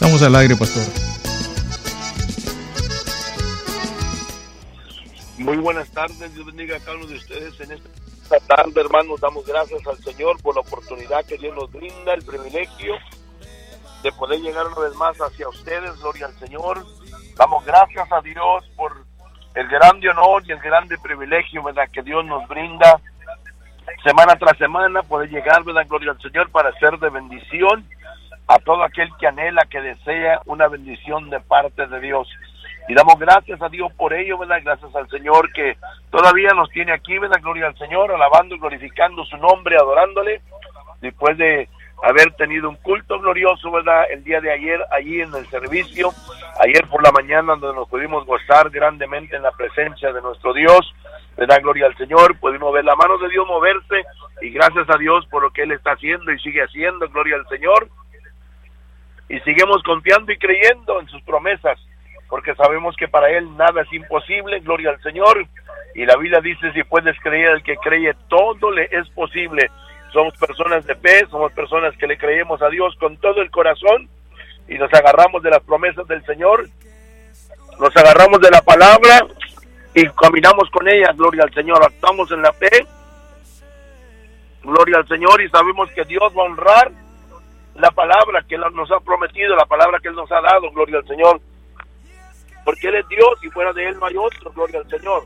Estamos al aire, pastor. Muy buenas tardes, Dios bendiga a cada uno de ustedes en esta tarde, hermanos. Damos gracias al Señor por la oportunidad que Dios nos brinda, el privilegio de poder llegar una vez más hacia ustedes. Gloria al Señor. Damos gracias a Dios por el grande honor y el grande privilegio, ¿verdad?, que Dios nos brinda semana tras semana, poder llegar, ¿verdad?, gloria al Señor, para ser de bendición a todo aquel que anhela, que desea una bendición de parte de Dios. Y damos gracias a Dios por ello, ¿verdad? Gracias al Señor que todavía nos tiene aquí, ¿verdad? Gloria al Señor, alabando y glorificando su nombre, adorándole, después de haber tenido un culto glorioso, ¿verdad?, el día de ayer, allí en el servicio, ayer por la mañana, donde nos pudimos gozar grandemente en la presencia de nuestro Dios, ¿verdad? Gloria al Señor, pudimos ver la mano de Dios moverse, y gracias a Dios por lo que Él está haciendo y sigue haciendo, gloria al Señor, y seguimos confiando y creyendo en sus promesas, porque sabemos que para Él nada es imposible, gloria al Señor, y la Biblia dice, si puedes creer, el que cree, todo le es posible. Somos personas de fe, somos personas que le creemos a Dios con todo el corazón, y nos agarramos de las promesas del Señor, nos agarramos de la palabra, y caminamos con ella, gloria al Señor, actuamos en la fe, gloria al Señor, y sabemos que Dios va a honrar la palabra que Él nos ha prometido, la palabra que Él nos ha dado, gloria al Señor, porque Él es Dios y fuera de Él no hay otro, gloria al Señor.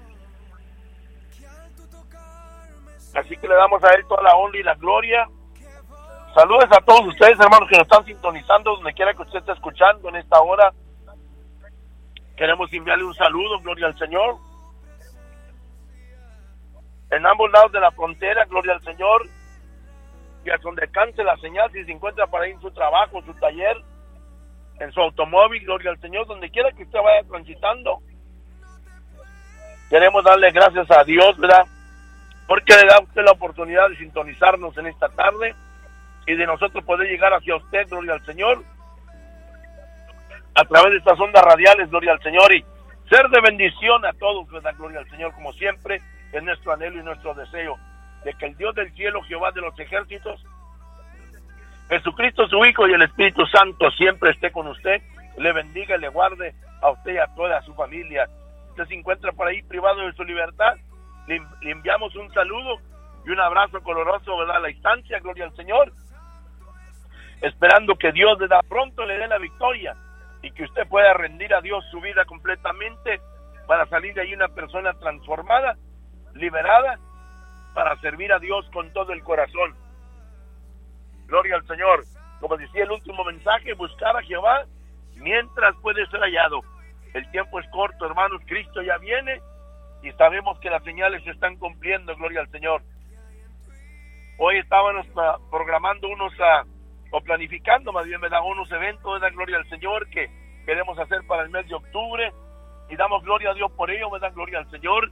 Así que le damos a Él toda la honra y la gloria. Saludos a todos ustedes, hermanos, que nos están sintonizando donde quiera que usted esté escuchando en esta hora. Queremos enviarle un saludo, gloria al Señor. En ambos lados de la frontera, gloria al Señor. Y a donde alcance la señal, si se encuentra para ir en su trabajo, en su taller, en su automóvil, gloria al Señor, donde quiera que usted vaya transitando. Queremos darle gracias a Dios, ¿verdad?, porque le da a usted la oportunidad de sintonizarnos en esta tarde y de nosotros poder llegar hacia usted, gloria al Señor, a través de estas ondas radiales, gloria al Señor, y ser de bendición a todos, ¿verdad?, gloria al Señor, como siempre, es nuestro anhelo y nuestro deseo, de que el Dios del cielo, Jehová de los ejércitos, Jesucristo su Hijo y el Espíritu Santo siempre esté con usted, le bendiga y le guarde a usted y a toda su familia. Usted se encuentra por ahí privado de su libertad, le enviamos un saludo y un abrazo coloroso, ¿verdad?, a la distancia, gloria al Señor, esperando que Dios pronto le dé la victoria y que usted pueda rendir a Dios su vida completamente para salir de ahí una persona transformada, liberada, para servir a Dios con todo el corazón. Gloria al Señor. Como decía el último mensaje, buscar a Jehová mientras puede ser hallado. El tiempo es corto, hermanos, Cristo ya viene y sabemos que las señales se están cumpliendo, gloria al Señor. Hoy estábamos programando o planificando más bien, ¿verdad?, unos eventos, ¿verdad?, gloria al Señor, que queremos hacer para el mes de octubre, y damos gloria a Dios por ello, ¿verdad?, gloria al Señor,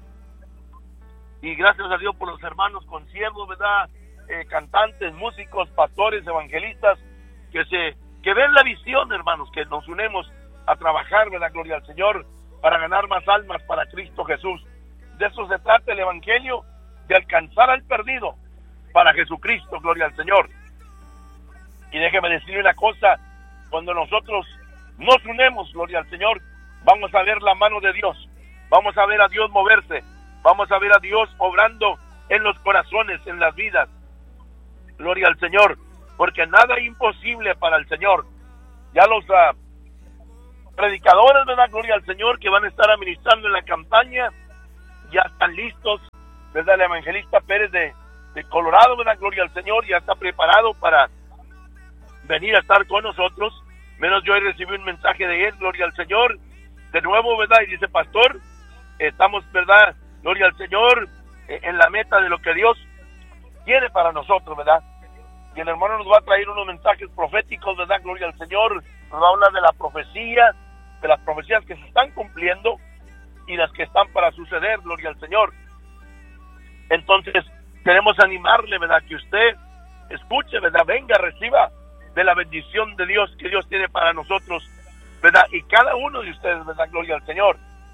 y gracias a Dios por los hermanos conciervos, ¿verdad?, cantantes, músicos, pastores, evangelistas, que ven la visión, hermanos, que nos unemos a trabajar, ¿verdad?, gloria al Señor, para ganar más almas para Cristo Jesús. De eso se trata el Evangelio, de alcanzar al perdido para Jesucristo, gloria al Señor. Y déjeme decirle una cosa, cuando nosotros nos unemos, gloria al Señor, vamos a ver la mano de Dios, vamos a ver a Dios moverse, vamos a ver a Dios obrando en los corazones, en las vidas, gloria al Señor, porque nada es imposible para el Señor. Ya los predicadores, ¿verdad?, gloria al Señor, que van a estar administrando en la campaña, ya están listos, ¿verdad?, el evangelista Pérez de Colorado, ¿verdad?, gloria al Señor, ya está preparado para venir a estar con nosotros. Menos yo hoy recibí un mensaje de él, gloria al Señor, de nuevo, ¿verdad?, y dice, pastor, estamos, ¿verdad?, gloria al Señor, en la meta de lo que Dios quiere para nosotros, ¿verdad? Y el hermano nos va a traer unos mensajes proféticos, ¿verdad?, gloria al Señor, nos va a hablar de la profecía, de las profecías que se están cumpliendo y las que están para suceder, gloria al Señor. Entonces, queremos animarle, ¿verdad?, que usted escuche, ¿verdad?, venga, reciba de la bendición de Dios que Dios tiene para nosotros, ¿verdad?, y cada uno de ustedes, ¿verdad?, gloria al Señor.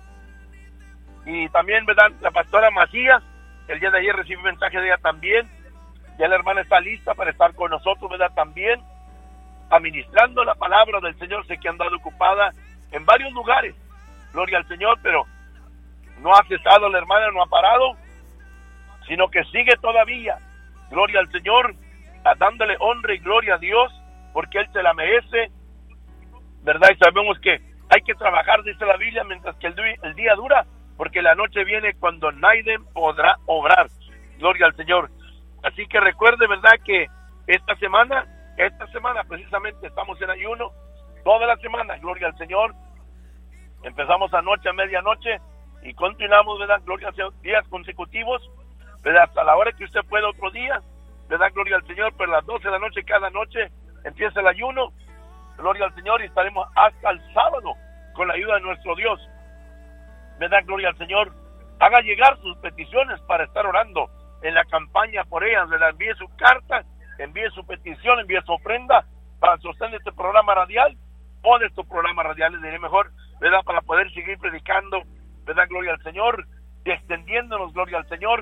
Y también, ¿verdad?, la pastora Macías, el día de ayer recibí un mensaje de ella también, ya la hermana está lista para estar con nosotros, ¿verdad?, también, administrando la palabra del Señor. Sé que han dado ocupada en varios lugares, gloria al Señor, pero no ha cesado la hermana, no ha parado, sino que sigue todavía, gloria al Señor, dándole honra y gloria a Dios, porque Él se la merece, ¿verdad? Y sabemos que hay que trabajar, dice la Biblia, mientras que el día dura, porque la noche viene cuando nadie podrá obrar, gloria al Señor. Así que recuerde, ¿verdad?, que esta semana precisamente estamos en ayuno, toda la semana, gloria al Señor. Empezamos anoche a medianoche y continuamos, ¿verdad?, gloria al Señor, días consecutivos, ¿verdad?, hasta la hora que usted pueda otro día, ¿verdad?, gloria al Señor, pero a las 12 de la noche cada noche empieza el ayuno, gloria al Señor, y estaremos hasta el sábado con la ayuda de nuestro Dios, ¿verdad?, gloria al Señor. Haga llegar sus peticiones para estar orando en la campaña por ellas, ¿verdad? Envíe su carta, envíe su petición, envíe su ofrenda para sostener este programa radial, o de estos programas radiales, diré mejor, ¿verdad?, para poder seguir predicando, ¿verdad?, gloria al Señor, y extendiéndonos, gloria al Señor,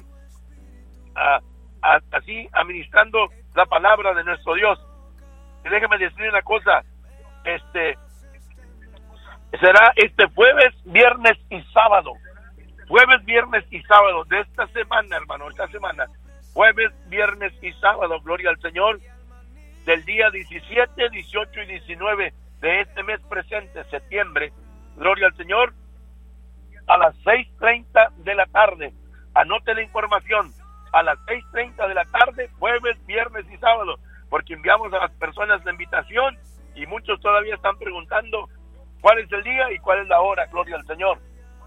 así administrando la palabra de nuestro Dios. Y déjeme decir una cosa, será este jueves, viernes y sábado, de esta semana, hermano, jueves, viernes y sábado, gloria al Señor, del día 17, 18 y 19 de este mes presente, septiembre, gloria al Señor, a las 6:30 de la tarde, anote la información, a las 6:30 de la tarde, jueves, viernes y sábado, porque enviamos a las personas la invitación y muchos todavía están preguntando cuál es el día y cuál es la hora, gloria al Señor.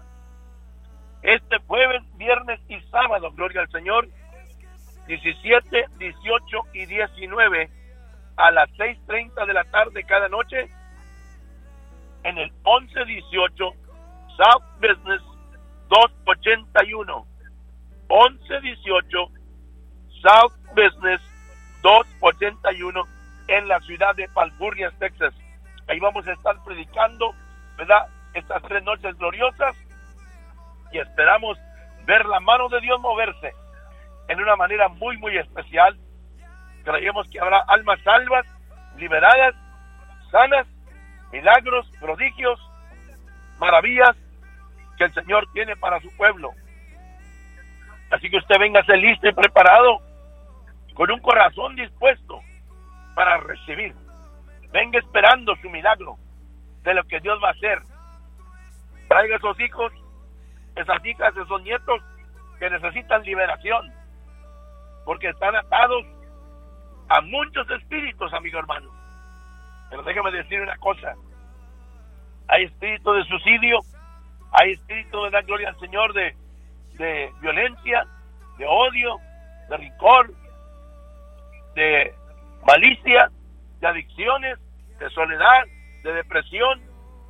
Este jueves, viernes y sábado, gloria al Señor, 17, 18 y 19, a las 6:30 de la tarde cada noche, en el 1118 South Business 281, 1118 South Business 281, en la ciudad de Palfurnias, Texas. Ahí vamos a estar predicando, ¿verdad?, estas 3 noches gloriosas, y esperamos ver la mano de Dios moverse en una manera muy, muy especial. Creemos que habrá almas salvas, liberadas, sanas, milagros, prodigios, maravillas que el Señor tiene para su pueblo. Así que usted véngase listo y preparado, con un corazón dispuesto para recibir. Venga esperando su milagro de lo que Dios va a hacer. Traiga a esos hijos, esas hijas, esos nietos que necesitan liberación, porque están atados a muchos espíritus, amigo hermano. Pero déjame decir una cosa: hay espíritu de suicidio, hay espíritu de dar gloria al Señor de violencia, de odio, de rencor, de malicia, de adicciones, de soledad, de depresión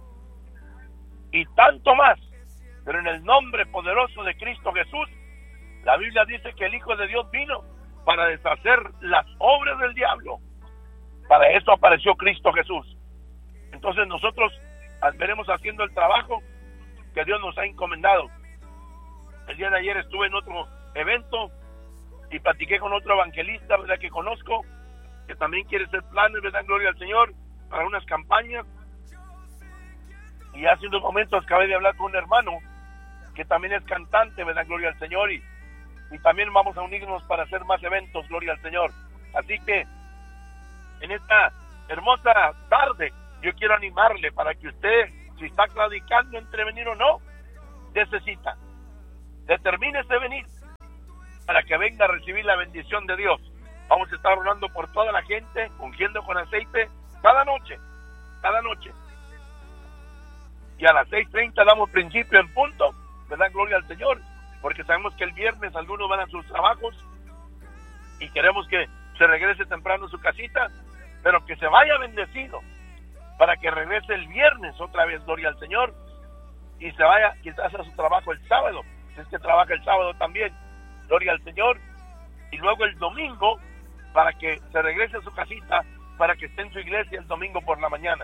y tanto más. Pero en el nombre poderoso de Cristo Jesús, la Biblia dice que el Hijo de Dios vino para deshacer las obras del diablo. Para eso apareció Cristo Jesús. Entonces nosotros veremos haciendo el trabajo que Dios nos ha encomendado. El día de ayer estuve en otro evento y platiqué con otro evangelista, ¿verdad?, que conozco, que también quiere hacer planes, ¿verdad?, gloria al Señor, para unas campañas. Y hace unos momentos acabé de hablar con un hermano que también es cantante, ¿verdad?, gloria al Señor, y también vamos a unirnos para hacer más eventos, gloria al Señor. Así que en esta hermosa tarde yo quiero animarle para que usted, si está claudicando entre venir o no, determínese venir para que venga a recibir la bendición de Dios. Vamos a estar orando por toda la gente, ungiendo con aceite cada noche, y a las 6:30 damos principio en punto, ¿verdad?, gloria al Señor, porque sabemos que el viernes algunos van a sus trabajos y queremos que se regrese temprano a su casita, pero que se vaya bendecido para que regrese el viernes otra vez, gloria al Señor, y se vaya quizás a su trabajo el sábado, si es que trabaja el sábado también, gloria al Señor, y luego el domingo para que se regrese a su casita, para que esté en su iglesia el domingo por la mañana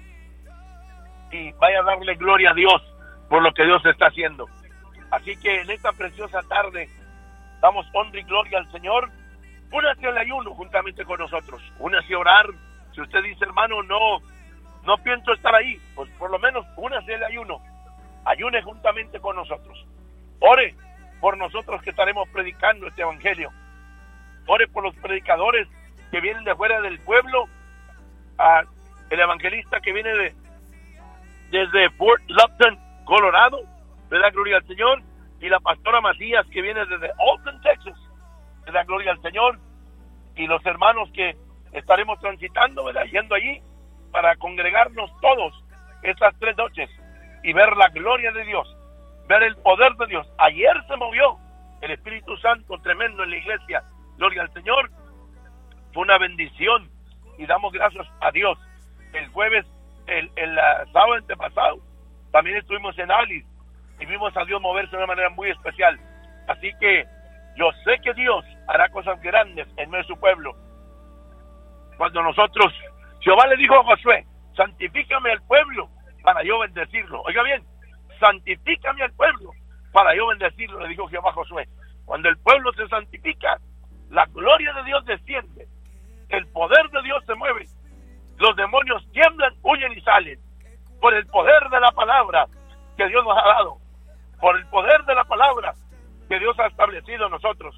y vaya a darle gloria a Dios por lo que Dios está haciendo. Así que en esta preciosa tarde damos honra y gloria al Señor. Únase al ayuno juntamente con nosotros, únase a orar Si usted dice, hermano, no pienso estar ahí, pues por lo menos únase al ayuno. Ayune juntamente con nosotros. Ore por nosotros que estaremos predicando este evangelio. Ore por los predicadores que vienen de fuera del pueblo. El evangelista que viene desde Fort Lupton, Colorado, ¿verdad? Gloria al Señor. Y la pastora Macías que viene desde Austin, Texas, ¿verdad? Gloria al Señor. Y los hermanos que estaremos transitando, ¿verdad? Yendo allí para congregarnos todos estas 3 noches y ver la gloria de Dios, ver el poder de Dios. Ayer se movió el Espíritu Santo tremendo en la iglesia, gloria al Señor. Fue una bendición y damos gracias a Dios. El jueves, el sábado antepasado, también estuvimos en Alice y vimos a Dios moverse de una manera muy especial. Así que yo sé que Dios hará cosas grandes en medio de su pueblo. Cuando nosotros, Jehová le dijo a Josué, santifícame al pueblo para yo bendecirlo. Oiga bien, santifícame al pueblo para yo bendecirlo, le dijo Jehová a Josué. Cuando el pueblo se santifica, la gloria de Dios desciende, el poder de Dios se mueve, los demonios tiemblan, huyen y salen, por el poder de la palabra que Dios nos ha dado, por el poder de la palabra que Dios ha establecido en nosotros.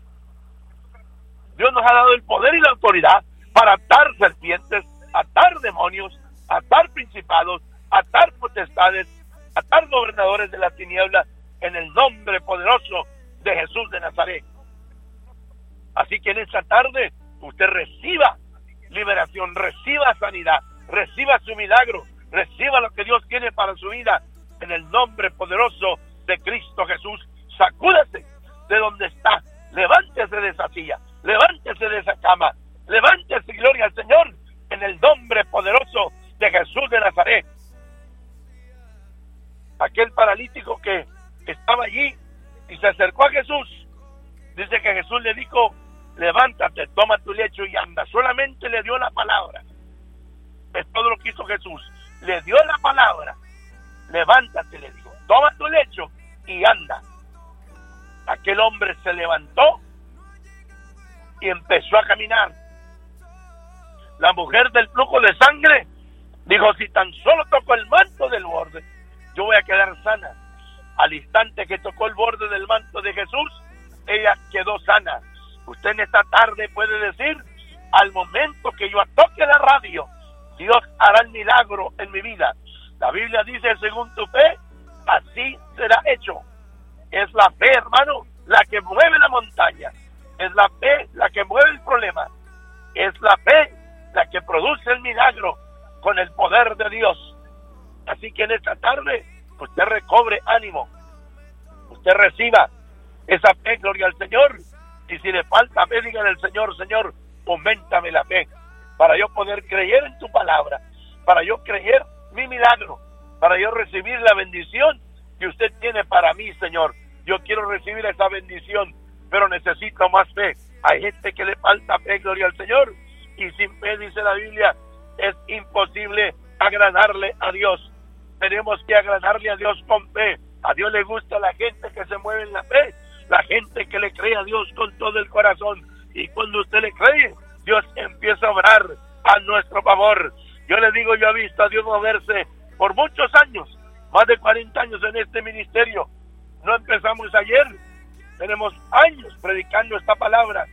Dios nos ha dado el poder y la autoridad para atar serpientes, atar demonios, atar principados, atar potestades, atar gobernadores de las tinieblas en el nombre poderoso de Jesús de Nazaret. Así que en esta tarde usted reciba liberación, reciba sanidad, reciba su milagro, reciba lo que Dios tiene para su vida en el nombre poderoso de Cristo Jesús. Sacúdase de donde está, levántese de esa silla, levántese de esa cama, levántese, gloria al Señor, en el nombre poderoso de Jesús de Nazaret. Aquel paralítico que estaba allí y se acercó a Jesús, dice que Jesús le dijo, levántate, toma tu lecho y anda. Solamente le dio la palabra. Es todo lo que hizo Jesús. Le dio la palabra. Levántate, le dijo, toma tu lecho y anda. Aquel hombre se levantó y empezó a caminar. La mujer del flujo de sangre dijo, si tan solo toco el manto del borde, yo voy a quedar sana. Al instante que tocó el borde del manto de Jesús, ella quedó sana. Usted en esta tarde puede decir, al momento que yo toque la radio, Dios hará el milagro en mi vida. La Biblia dice, según tu fe, así será hecho. Es la fe, hermano, la que mueve la montaña. Es la fe la que mueve el problema. Es la fe la que produce el milagro con el poder de Dios. Así que en esta tarde, usted recobre ánimo. Usted reciba esa fe, gloria al Señor. Y si le falta fe, dígale al Señor, Señor, auméntame la fe, para yo poder creer en tu palabra, para yo creer mi milagro, para yo recibir la bendición que usted tiene para mí, Señor. Yo quiero recibir esa bendición, pero necesito más fe. Hay gente que le falta fe, gloria al Señor, y sin fe, dice la Biblia, es imposible agradarle a Dios. Tenemos que agradarle a Dios con fe. A Dios le gusta la gente que se mueve en la fe, la gente que le cree a Dios con todo el corazón. Y cuando usted le cree, Dios empieza a obrar a nuestro favor. Yo le digo, yo he visto a Dios moverse por muchos años, más de 40 años en este ministerio. No empezamos ayer, tenemos años predicando esta palabra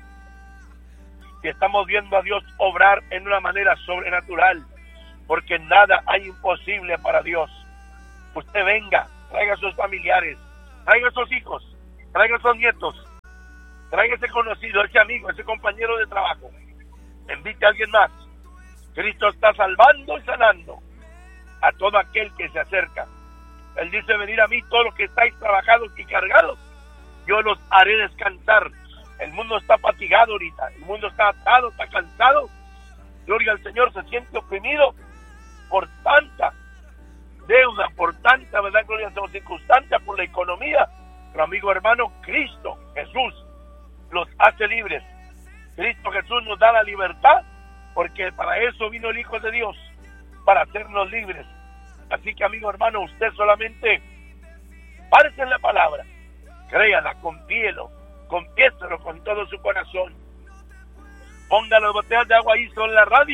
y estamos viendo a Dios obrar en una manera sobrenatural, porque nada hay imposible para Dios. Usted venga, traiga a sus familiares, traiga a sus hijos, traiga a sus nietos, traiga a ese conocido, ese amigo, ese compañero de trabajo, invite a alguien más. Cristo está salvando y sanando a todo aquel que se acerca. Él dice, venid a mí todos los que estáis trabajados y cargados, yo los haré descansar. El mundo está fatigado ahorita, el mundo está atado, está cansado. Gloria al Señor, se siente oprimido por tanta deuda, por tanta, ¿verdad? Gloria al Señor, circunstancia, por la economía. Pero amigo hermano, Cristo Jesús los hace libres. Cristo Jesús nos da la libertad, porque para eso vino el Hijo de Dios, para hacernos libres. Así que amigo hermano, usted solamente párese en la palabra, créala, confíelo, confiéselo con todo su corazón. Ponga las botellas de agua ahí sobre la radio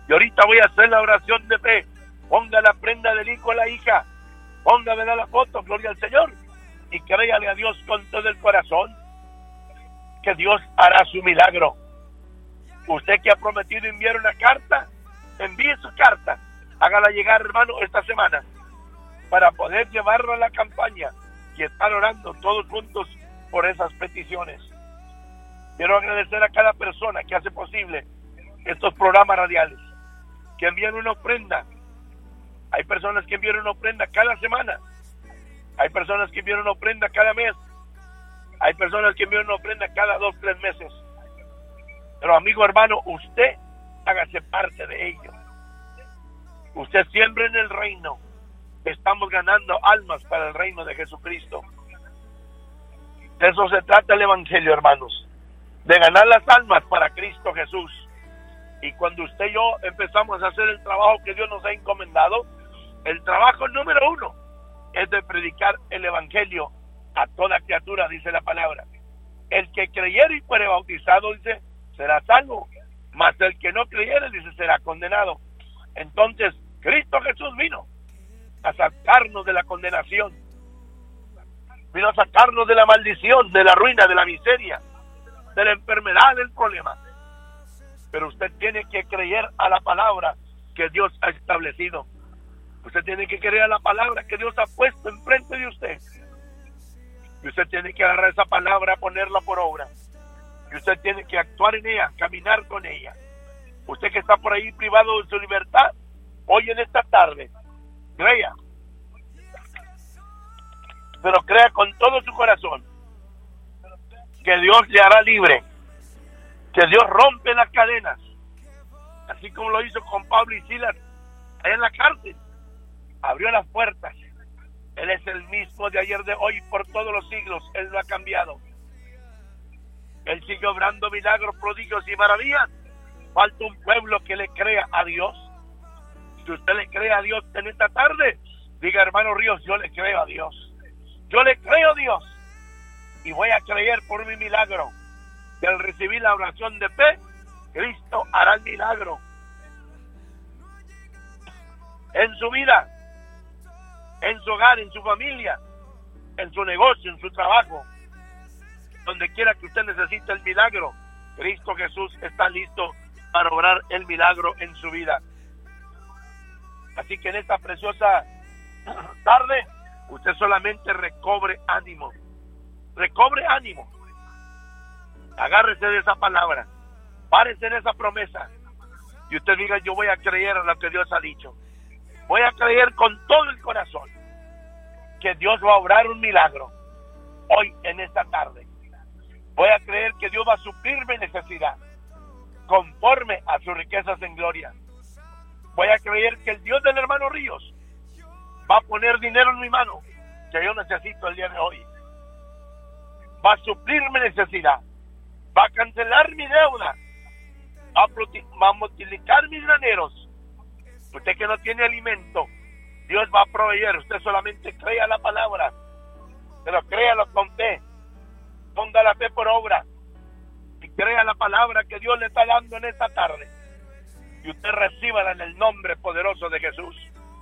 Y ahorita voy a hacer la oración de fe. Ponga la prenda del hijo a la hija. Póngame la foto, gloria al Señor. Y créale a Dios con todo el corazón que Dios hará su milagro. Usted que ha prometido enviar una carta, envíe su carta. Hágala llegar, hermano, esta semana, para poder llevarla a la campaña y estar orando todos juntos por esas peticiones. Quiero agradecer a cada persona que hace posible estos programas radiales, que envían una ofrenda. Hay personas que envían una ofrenda cada semana. Hay personas que envían una ofrenda cada mes. Hay personas que envían una ofrenda cada 2, 3 meses. Pero amigo hermano, usted hágase parte de ello. Usted siempre en el reino. Estamos ganando almas para el reino de Jesucristo. De eso se trata el evangelio, hermanos. De ganar las almas para Cristo Jesús. Y cuando usted y yo empezamos a hacer el trabajo que Dios nos ha encomendado, el trabajo número 1 es de predicar el evangelio a toda criatura, dice la palabra. El que creyere y fuere bautizado, dice, será salvo. Mas el que no creyere, dice, será condenado. Entonces, Cristo Jesús vino a sacarnos de la condenación. Vino a sacarnos de la maldición, de la ruina, de la miseria, de la enfermedad, del problema. Pero usted tiene que creer a la palabra que Dios ha establecido. Usted tiene que creer a la palabra que Dios ha puesto enfrente de usted. Y usted tiene que agarrar esa palabra, ponerla por obra. Y usted tiene que actuar en ella, caminar con ella. Usted que está por ahí privado de su libertad, hoy en esta tarde, crea. Pero crea con todo su corazón que Dios le hará libre. Que Dios rompe las cadenas. Así como lo hizo con Pablo y Silas allá en la cárcel. Abrió las puertas. Él es el mismo de ayer, de hoy, por todos los siglos. Él no ha cambiado. Él sigue obrando milagros, prodigios y maravillas. Falta un pueblo que le crea a Dios. Si usted le cree a Dios en esta tarde, diga, hermano Ríos, yo le creo a Dios. Yo le creo a Dios. Y voy a creer por mi milagro. Que al recibir la oración de fe, Cristo hará el milagro. En su vida, en su hogar, en su familia, en su negocio, en su trabajo, donde quiera que usted necesite el milagro, Cristo Jesús está listo para obrar el milagro en su vida. Así que en esta preciosa tarde, usted solamente recobre ánimo. Recobre ánimo. Agárrese de esa palabra. Párese en esa promesa. Y usted diga, yo voy a creer en lo que Dios ha dicho. Voy a creer con todo el corazón que Dios va a obrar un milagro hoy en esta tarde. Voy a creer que Dios va a suplir mi necesidad conforme a sus riquezas en gloria. Voy a creer que el Dios del hermano Ríos va a poner dinero en mi mano que yo necesito el día de hoy. Va a suplir mi necesidad. Va a cancelar mi deuda. Va a multiplicar mis graneros. Usted que no tiene alimento, Dios va a proveer. Usted solamente crea la palabra. Pero créalo con fe. Ponga la fe por obra. Y crea la palabra que Dios le está dando en esta tarde. Y usted recíbala en el nombre poderoso de Jesús.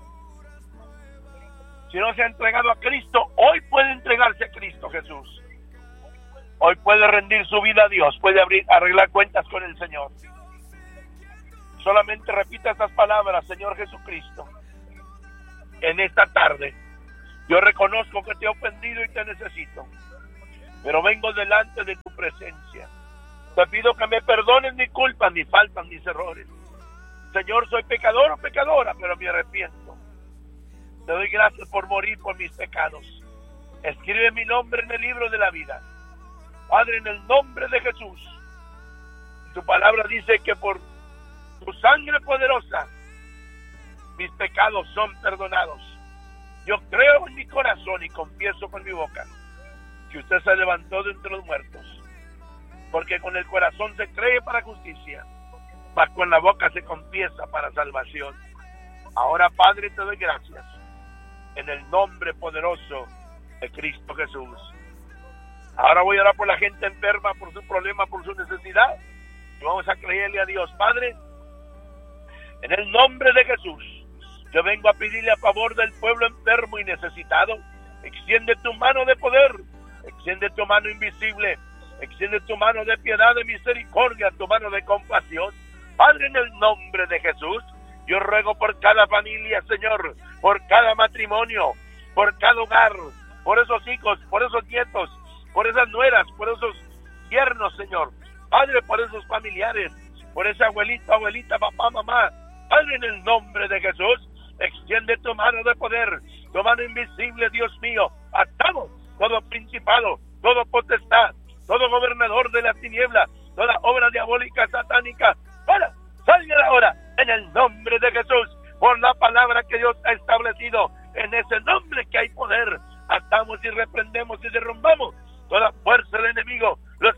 Si no se ha entregado a Cristo, hoy puede entregarse a Cristo Jesús. Hoy puede rendir su vida a Dios. Puede arreglar cuentas con el Señor. Solamente repita estas palabras, Señor Jesucristo. En esta tarde, yo reconozco que te he ofendido y te necesito. Pero vengo delante de tu presencia. Te pido que me perdones mi culpa, mis faltas, mis errores. Señor, soy pecador o pecadora, pero me arrepiento. Te doy gracias por morir por mis pecados. Escribe mi nombre en el libro de la vida. Padre, en el nombre de Jesús. Tu palabra dice que por tu sangre poderosa mis pecados son perdonados. Yo creo en mi corazón y confieso con mi boca que usted se levantó de entre los muertos, porque con el corazón se cree para justicia, mas con la boca se confiesa para salvación. Ahora, Padre, te doy gracias en el nombre poderoso de Cristo Jesús. Ahora voy a orar por la gente enferma, por su problema, por su necesidad, y vamos a creerle a Dios. Padre, En el nombre de Jesús, yo vengo a pedirle a favor del pueblo enfermo y necesitado. Extiende tu mano de poder, extiende tu mano invisible, extiende tu mano de piedad, de misericordia, tu mano de compasión. Padre, en el nombre de Jesús, yo ruego por cada familia, Señor, por cada matrimonio, por cada hogar, por esos hijos, por esos nietos, por esas nueras, por esos yernos, Señor. Padre, por esos familiares, por ese abuelito, abuelita, papá, mamá. Padre, en el nombre de Jesús, extiende tu mano de poder, tu mano invisible, Dios mío. Atamos todo principado, todo potestad, todo gobernador de la tiniebla, toda obra diabólica, satánica. Ahora, salga ahora, en el nombre de Jesús, por la palabra que Dios ha establecido. En ese nombre que hay poder, atamos y reprendemos y derrumbamos toda fuerza del enemigo.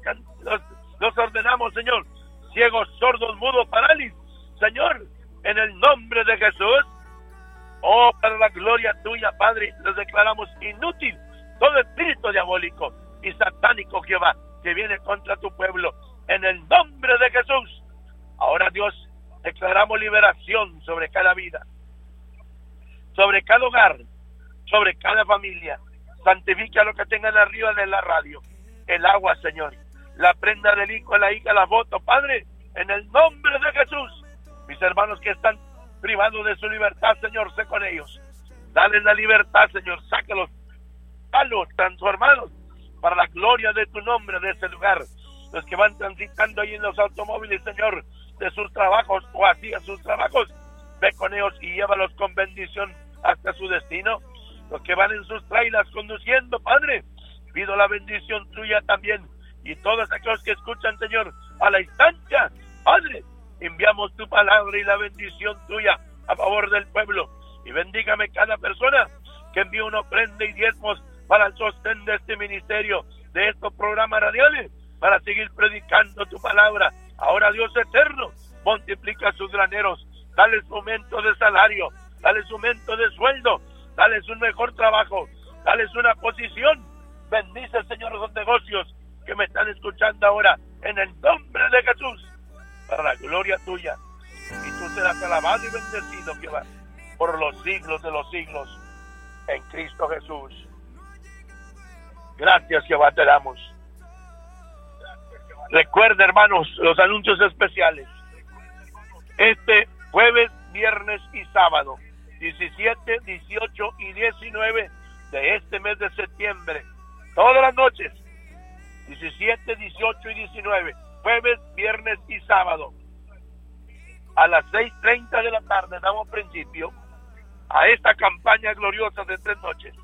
Los ordenamos, Señor, ciegos, sordos, mudos, parálisis, Señor, en el nombre de Jesús. Oh, para la gloria tuya, Padre, los declaramos inútil todo espíritu diabólico y satánico, Jehová, que viene contra tu pueblo, en el nombre de Jesús. Ahora, Dios, declaramos liberación sobre cada vida, sobre cada hogar, sobre cada familia. Santifica lo que tengan arriba de la radio, el agua, Señor, la prenda del hijo, la hija, la voto, Padre, en el nombre de Jesús. Mis hermanos que están privados de su libertad, Señor, sé con ellos. Dale la libertad, Señor, sácalos, hálos transformados para la gloria de tu nombre de ese lugar. Los que van transitando ahí en los automóviles, Señor, de sus trabajos o hacia sus trabajos, ve con ellos y llévalos con bendición hasta su destino. Los que van en sus trailers conduciendo, Padre, pido la bendición tuya también. Y todos aquellos que escuchan, Señor, a la instancia, Padre, enviamos tu palabra y la bendición tuya a favor del pueblo. Y bendígame cada persona que envíe una ofrenda y diezmos para el sostén de este ministerio, de estos programas radiales, para seguir predicando tu palabra. Ahora, Dios eterno, multiplica sus graneros, dale su aumento de salario, dale su aumento de sueldo, dale un mejor trabajo, dale una posición. Bendice, Señor, los negocios que me están escuchando ahora, en el nombre de Jesús, para la gloria tuya. Y tú serás alabado y bendecido, Jehová, por los siglos de los siglos, en Cristo Jesús. Gracias, Jehová, te damos. Recuerda, hermanos, los anuncios especiales. Este jueves, viernes y sábado, 17, 18 y 19 de este mes de septiembre, todas las noches, 17, 18 y 19, jueves, viernes y sábado, a las 6:30 de la tarde damos principio a esta campaña gloriosa de 3 noches.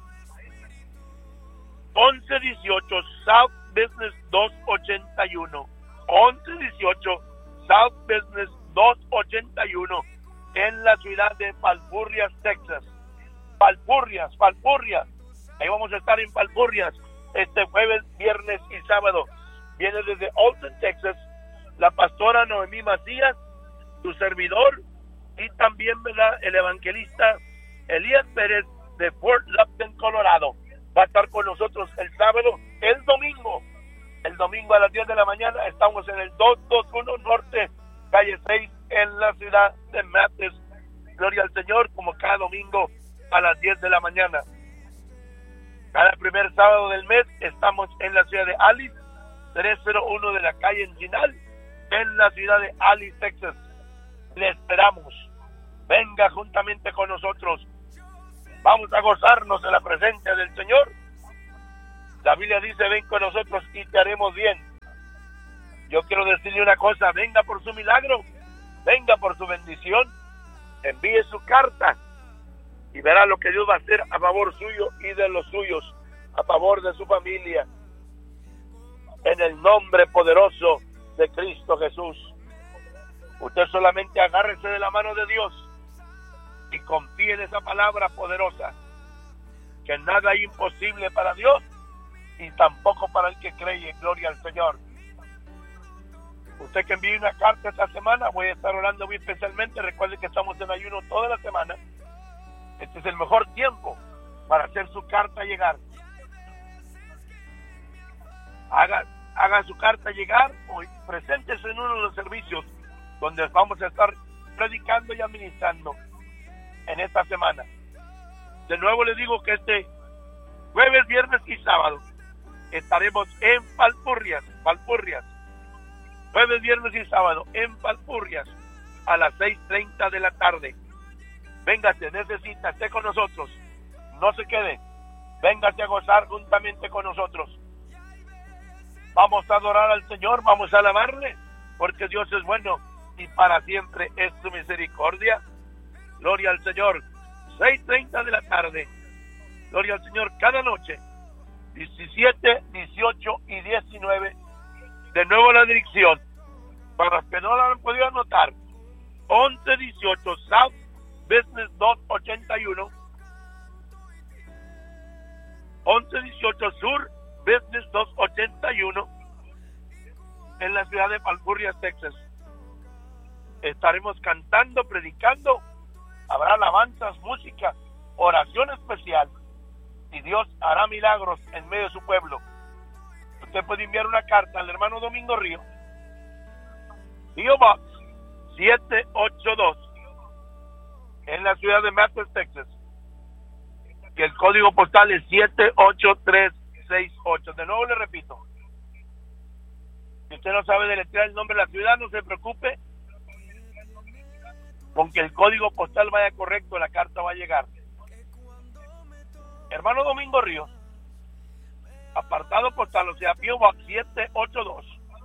1118 South Business 281, 1118 South Business 281, en la ciudad de Falfurrias, Texas. Falfurrias. Ahí vamos a estar en Falfurrias este jueves, viernes y sábado. Viene desde Austin, Texas, la pastora Noemí Macías, tu servidor, y también, ¿verdad?, el evangelista Elías Pérez de Fort Lupton, Colorado. Va a estar con nosotros el sábado. El domingo a las 10 de la mañana estamos en el 221 Norte, calle 6, en la ciudad de Mathis. Gloria al Señor, como cada domingo a las 10 de la mañana. Cada primer sábado del mes estamos en la ciudad de Alice, 301 de la calle Encinal, en la ciudad de Alice, Texas. Le esperamos. Venga juntamente con nosotros. Vamos a gozarnos de la presencia del Señor. La Biblia dice, ven con nosotros y te haremos bien. Yo quiero decirle una cosa, venga por su milagro, venga por su bendición, envíe su carta y verá lo que Dios va a hacer a favor suyo y de los suyos, a favor de su familia, en el nombre poderoso de Cristo Jesús. Usted solamente agárrese de la mano de Dios y confíe en esa palabra poderosa, que nada es imposible para Dios y tampoco para el que cree. Gloria al Señor. Usted que envíe una carta esta semana, voy a estar orando muy especialmente. Recuerde que estamos en ayuno toda la semana. Este es el mejor tiempo para hacer su carta llegar. Haga su carta llegar o preséntese en uno de los servicios donde vamos a estar predicando y administrando en esta semana. De nuevo les digo que este jueves, viernes y sábado estaremos en Palpurrias, jueves, viernes y sábado en Palpurrias a las 6:30 de la tarde. Véngase, necesita, esté con nosotros, no se quede, véngase a gozar juntamente con nosotros. Vamos a adorar al Señor, vamos a alabarle, porque Dios es bueno y para siempre es su misericordia. Gloria al Señor. 6:30 de la tarde. Gloria al Señor. Cada noche, 17, 18 y 19. De nuevo la dirección, para los que no la han podido anotar: 1118 South Business 281, 1118 Sur Business 281, en la ciudad de Palpurrias, Texas. Estaremos cantando, predicando, habrá alabanzas, música, oración especial, y Dios hará milagros en medio de su pueblo. Usted puede enviar una carta al hermano Domingo Río, P.O. Box 782, en la ciudad de Memphis, Texas, que el código postal es 78368. De nuevo le repito, si usted no sabe deletrear el nombre de la ciudad, no se preocupe, con que el código postal vaya correcto, la carta va a llegar. Hermano Domingo Ríos, apartado postal, o sea, P.O. Box 782,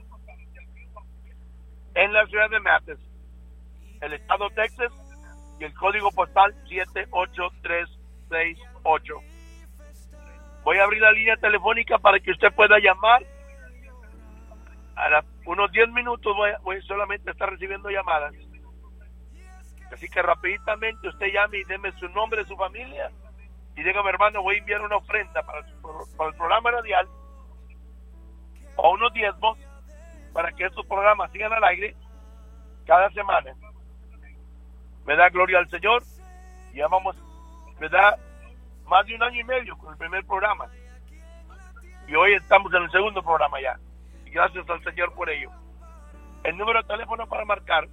en la ciudad de Memphis, el estado Texas, y el código postal 78368. Voy a abrir la línea telefónica para que usted pueda llamar. A unos 10 minutos voy solamente a estar recibiendo llamadas. Así que rapiditamente usted llame y deme su nombre, su familia, y dígame: hermano, voy a enviar una ofrenda para el programa radial, o unos diezmos, para que estos programas sigan al aire cada semana. Me da gloria al Señor. Ya vamos, me da más de 1 año y medio con el primer programa, y hoy estamos en el segundo programa ya, y gracias al Señor por ello. El número de teléfono para marcar: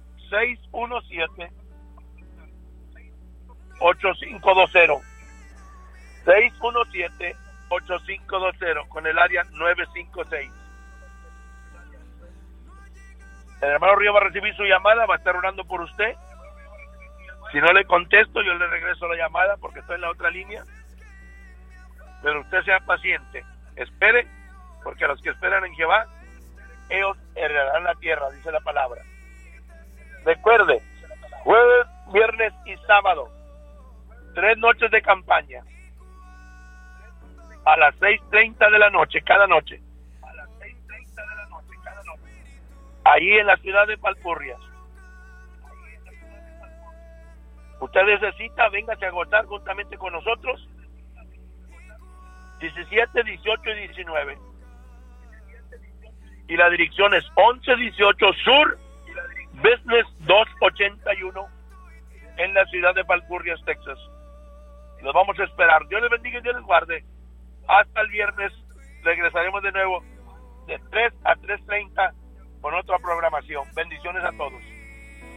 617-8520, 617-8520, con el área 956. El hermano Río va a recibir su llamada, va a estar orando por usted. Si no le contesto, yo le regreso la llamada porque estoy en la otra línea. Pero usted sea paciente, espere, porque los que esperan en Jehová, ellos heredarán la tierra, dice la palabra. Recuerde, jueves, viernes y sábado, 3 noches de campaña, a las 6:30 de la noche, cada noche, ahí en la ciudad de Palpurrias. Usted necesita, véngase a gozar juntamente con nosotros, 17, 18 y 19. Y la dirección es 1118 Sur Business 281, en la ciudad de Palpurrias, Texas. Los vamos a esperar. Dios les bendiga y Dios les guarde. Hasta el viernes regresaremos de nuevo de 3 a 3:30 con otra programación. Bendiciones a todos.